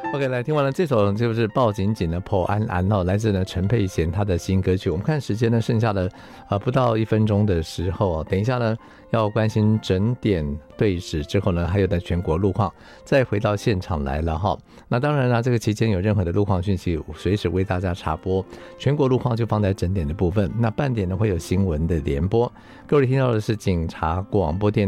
OK， 来听完了这首就是报警警的破安安哦，来自呢陈佩娴她的新歌曲。我们看时间呢，剩下的不到1分钟的时候哦，等一下呢要关心整点对峙之后呢，还有的全国路况，再回到现场来了哈。那当然啦，这个期间有任何的路况讯息，随时为大家插播。全国路况就放在整点的部分，那半点呢会有新闻的联播。各位听到的是警察广播电台。